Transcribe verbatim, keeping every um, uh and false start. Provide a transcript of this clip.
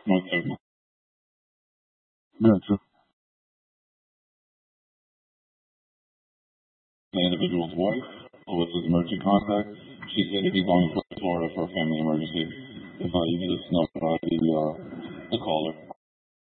Most certainly. Gotcha. The individual's wife was his emergency contact. She said he's on his way to Florida for a family emergency. If uh, you can just notify the, uh, the caller.